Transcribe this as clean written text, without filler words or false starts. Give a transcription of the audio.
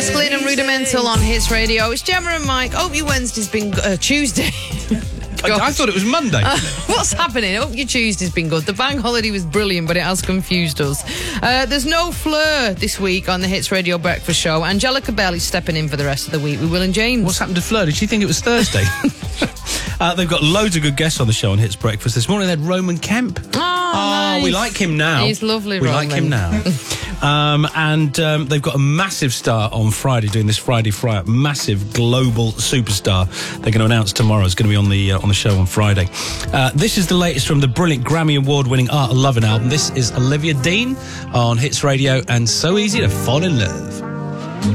Clean and Rudimental on Hits Radio. It's Gemma and Mike. Hope your Wednesday's been Tuesday. I thought it was Monday. What's happening? Hope your Tuesday's been good. The bank holiday was brilliant, but it has confused us. There's no Fleur this week on the Hits Radio Breakfast Show. Angelica Bell is stepping in for the rest of the week with Will and James. What's happened to Fleur? Did she think it was Thursday? They've got loads of good guests on the show on Hits Breakfast. This morning they had Roman Kemp. Oh, nice. We like him now. He's lovely, We Roman. like him now. And they've got a massive star on Friday, doing this Friday Fry-Up. Massive global superstar. They're going to announce tomorrow. It's going to be on the show on Friday. This is the latest from the brilliant Grammy Award-winning Art of Lovin' album. This is Olivia Dean on Hits Radio, and So Easy to Fall in Love.